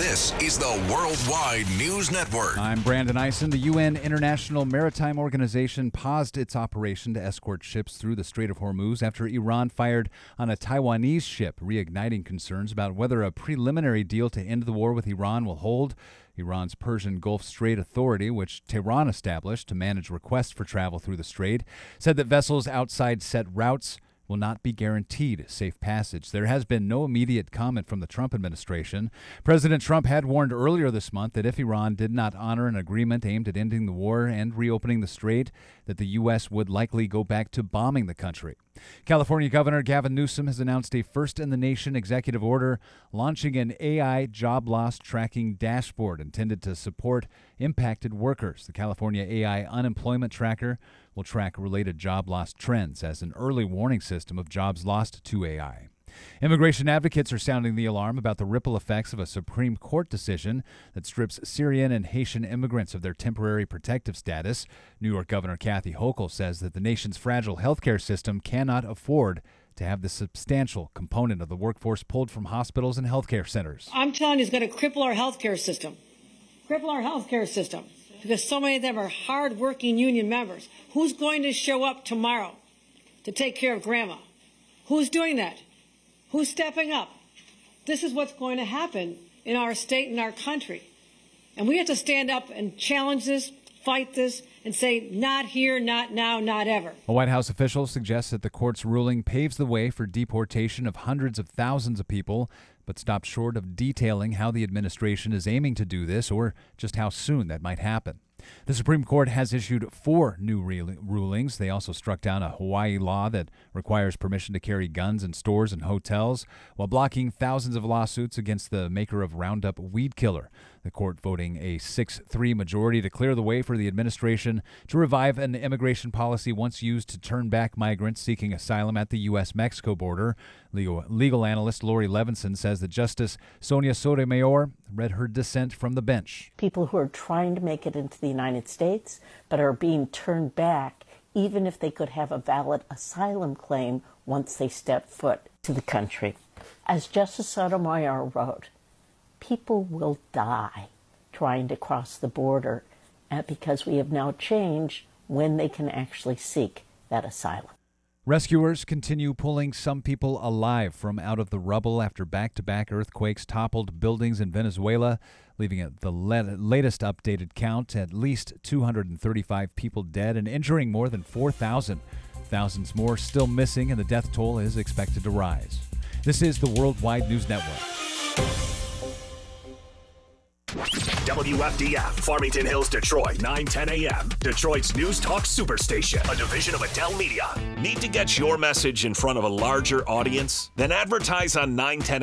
This is the Worldwide News Network. I'm Brandon Eisen. The UN International Maritime Organization paused its operation to escort ships through the Strait of Hormuz after Iran fired on a Taiwanese ship, reigniting concerns about whether a preliminary deal to end the war with Iran will hold. Iran's Persian Gulf Strait Authority, which Tehran established to manage requests for travel through the strait, said that vessels outside set routes will not be guaranteed safe passage. There has been no immediate comment from the Trump administration. President Trump had warned earlier this month that if Iran did not honor an agreement aimed at ending the war and reopening the strait, that the U.S. would likely go back to bombing the country. California Governor Gavin Newsom has announced a first-in-the-nation executive order launching an AI job loss tracking dashboard intended to support impacted workers. The California AI Unemployment Tracker will track related job loss trends as an early warning system of jobs lost to AI. Immigration advocates are sounding the alarm about the ripple effects of a Supreme Court decision that strips Syrian and Haitian immigrants of their temporary protective status. New York Governor Kathy Hochul says that the nation's fragile healthcare system cannot afford to have the substantial component of the workforce pulled from hospitals and healthcare centers. I'm telling you, it's going to cripple our healthcare system. Cripple our healthcare system. Because so many of them are hard-working union members. Who's going to show up tomorrow to take care of grandma? Who's doing that? Who's stepping up? This is what's going to happen in our state and our country. And we have to stand up and challenge this, fight this, and say, not here, not now, not ever. A White House official suggests that the court's ruling paves the way for deportation of hundreds of thousands of people, but stopped short of detailing how the administration is aiming to do this or just how soon that might happen. The Supreme Court has issued 4 new rulings. They also struck down a Hawaii law that requires permission to carry guns in stores and hotels, while blocking thousands of lawsuits against the maker of Roundup weed killer. The court voting a 6-3 majority to clear the way for the administration to revive an immigration policy once used to turn back migrants seeking asylum at the U.S.-Mexico border. Legal analyst Lori Levinson says that Justice Sonia Sotomayor read her dissent from the bench. People who are trying to make it into the United States but are being turned back even if they could have a valid asylum claim once they step foot to the country. As Justice Sotomayor wrote, people will die trying to cross the border because we have now changed when they can actually seek that asylum. Rescuers continue pulling some people alive from out of the rubble after back-to-back earthquakes toppled buildings in Venezuela, leaving at the latest updated count at least 235 people dead and injuring more than 4,000. Thousands more still missing, and the death toll is expected to rise. This is the Worldwide News Network. WFDF, Farmington Hills, Detroit, 9:10 a.m. Detroit's News Talk Superstation, a division of Adele Media. Need to get your message in front of a larger audience? Then advertise on 910